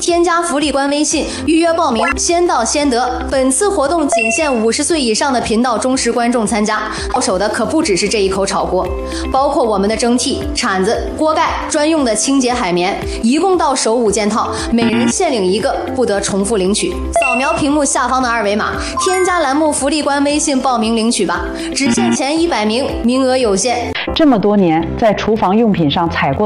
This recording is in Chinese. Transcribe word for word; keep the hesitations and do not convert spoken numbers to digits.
添加福利官微信预约报名，先到先得。本次活动仅限五十岁以上的频道忠实观众参加，到手的可不只是这一口炒锅，包括我们的蒸屉、铲子、锅盖、专用的清洁海绵，一共到手五件套，每人限领一个，不得重复领取。扫描屏幕下方的二维码，添加栏目福利官微信报名领取吧，只限前一百名，名额有限。 这么多年在厨房用品上踩过